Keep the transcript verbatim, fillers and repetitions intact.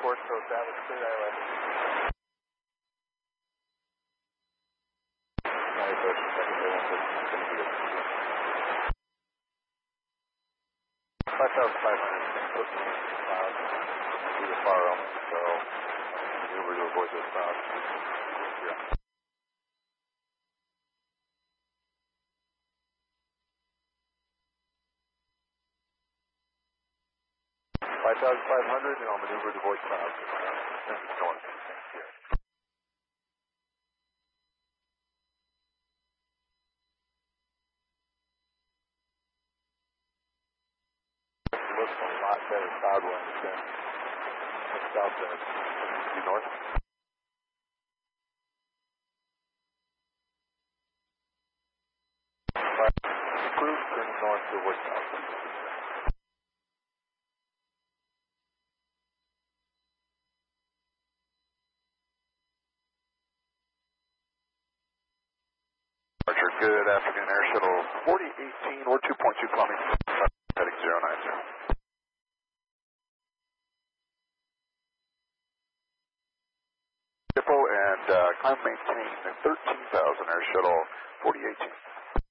course, so establish clear island. five thousand five hundred, put me in clouds to the far element, so maneuver to avoid those clouds. Yeah. five thousand five hundred, and I'll maneuver to avoid clouds. North. It looks a lot better cloud winds than south than due north. Improve, turning north to avoid south. Archer, good afternoon, Air Shuttle forty eighteen or two point two kilometers, heading zero nine zero. Depot and uh, climb maintain thirteen thousand, Air Shuttle forty eighteen.